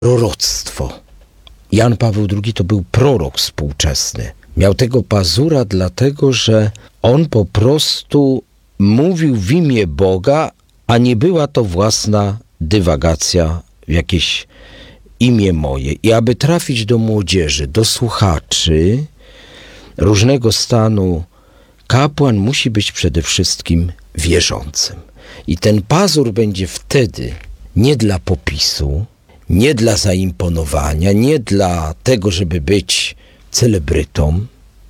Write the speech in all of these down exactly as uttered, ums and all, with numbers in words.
proroctwo. Jan Paweł drugi to był prorok współczesny. Miał tego pazura dlatego, że on po prostu mówił w imię Boga, a nie była to własna dywagacja w jakieś imię moje. I aby trafić do młodzieży, do słuchaczy różnego stanu, kapłan musi być przede wszystkim wierzącym. I ten pazur będzie wtedy nie dla popisu, nie dla zaimponowania, nie dla tego, żeby być celebrytą,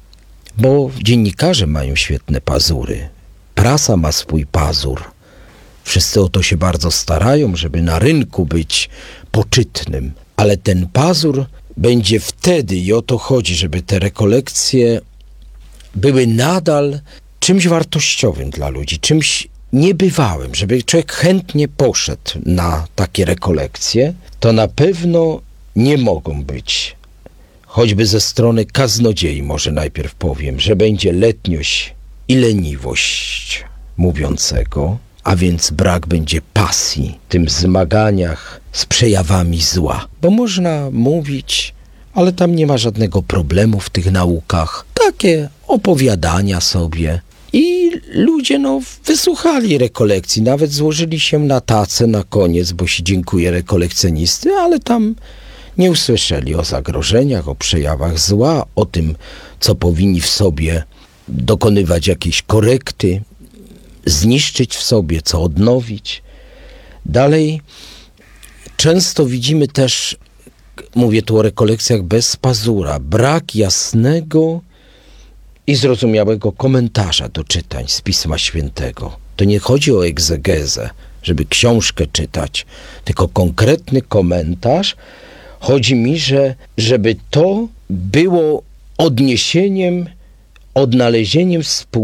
bo dziennikarze mają świetne pazury. Prasa ma swój pazur. Wszyscy o to się bardzo starają, żeby na rynku być poczytnym. Ale ten pazur będzie wtedy, i o to chodzi, żeby te rekolekcje były nadal czymś wartościowym dla ludzi, czymś niebywałym, żeby człowiek chętnie poszedł na takie rekolekcje, to na pewno nie mogą być, choćby ze strony kaznodziei może najpierw powiem, że będzie letniość i leniwość mówiącego, a więc brak będzie pasji w tym zmaganiach z przejawami zła. Bo można mówić, ale tam nie ma żadnego problemu w tych naukach. Takie opowiadania sobie. I ludzie no wysłuchali rekolekcji, nawet złożyli się na tacę na koniec, bo się dziękuję rekolekcjonisty, ale tam nie usłyszeli o zagrożeniach, o przejawach zła, o tym, co powinni w sobie dokonywać jakieś korekty, zniszczyć w sobie, co odnowić. Dalej często widzimy też, mówię tu o rekolekcjach bez pazura, brak jasnego i zrozumiałego komentarza do czytań z Pisma Świętego. To nie chodzi o egzegezę, żeby książkę czytać, tylko konkretny komentarz. Chodzi mi, że żeby to było odniesieniem, odnalezieniem współ